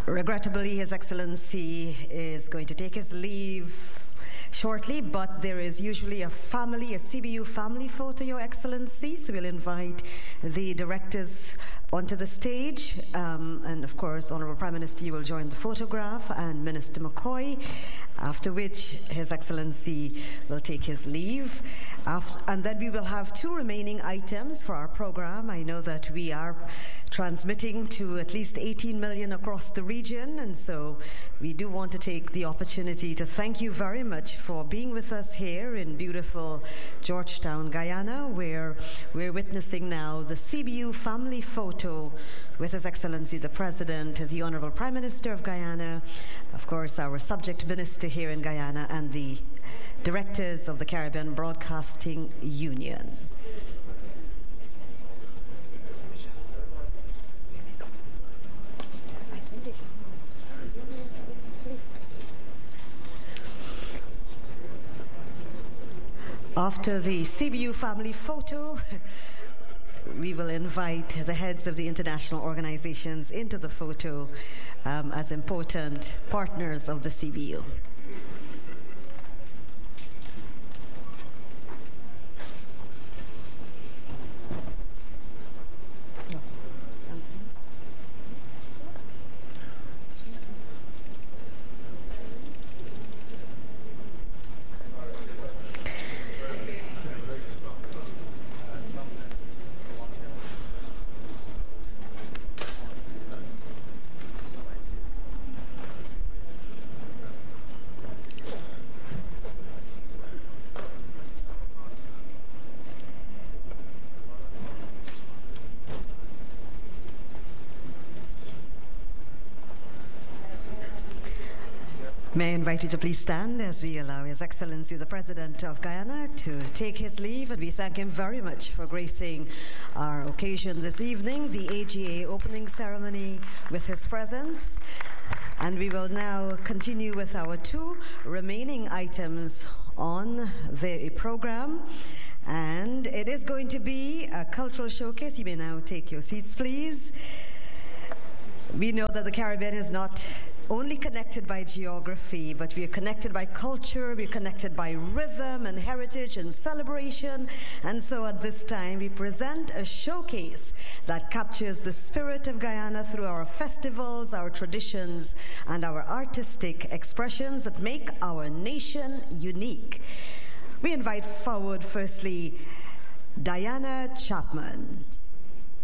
Regrettably, His Excellency is going to take his leave shortly, but there is usually a CBU family photo, Your Excellency, so we'll invite the directors onto the stage, and of course, Honourable Prime Minister, you will join the photograph, and Minister McCoy, after which His Excellency will take his leave. And then we will have two remaining items for our program. I know that we are transmitting to at least 18 million across the region, and so we do want to take the opportunity to thank you very much for being with us here in beautiful Georgetown, Guyana, where we're witnessing now the CBU family photo with His Excellency the President, the Honourable Prime Minister of Guyana, of course our subject minister here in Guyana, and the directors of the Caribbean Broadcasting Union. After the CBU family photo, we will invite the heads of the international organizations into the photo as important partners of the CBU. May I invite you to please stand as we allow His Excellency the President of Guyana to take his leave, and we thank him very much for gracing our occasion this evening, the AGA opening ceremony, with his presence. And we will now continue with our two remaining items on the program. And it is going to be a cultural showcase. You may now take your seats, please. We know that the Caribbean is not only connected by geography, but we are connected by culture, we're connected by rhythm and heritage and celebration. And so at this time, we present a showcase that captures the spirit of Guyana through our festivals, our traditions, and our artistic expressions that make our nation unique. We invite forward, firstly, Diana Chapman.